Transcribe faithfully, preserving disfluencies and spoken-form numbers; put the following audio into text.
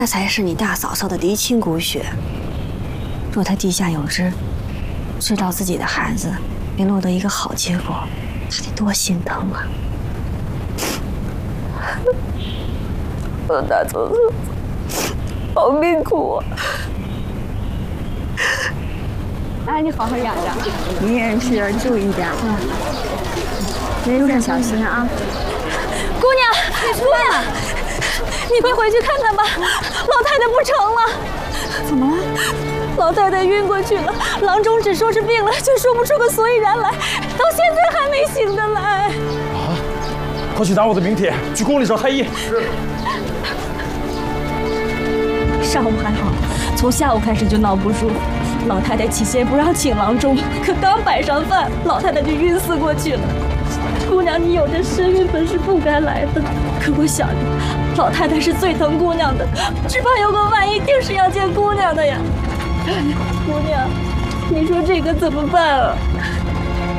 那才是你大嫂嫂的嫡亲骨血。若她地下有知，知道自己的孩子没落得一个好结果，她得多心疼啊！ 我的大嫂嫂好命苦啊！ 哎，你好好养着， 你也是注意点，嗯，路上小心啊！ 姑娘，姑娘，你快回去看看吧，老太太不成了。 怎么了？ 老太太晕过去了，郎中只说是病了，却说不出个所以然来，到现在还没醒得来。 啊！快去打我的名帖，去宫里找太医。是。 上午还好，从下午开始就闹不舒服。老太太起先不让请郎中，可刚摆上饭，老太太就晕死过去了。姑娘，你有这身孕本是不该来的，可我想着，老太太是最疼姑娘的，只怕有个万一，定是要见姑娘的呀。姑娘，你说这可怎么办啊？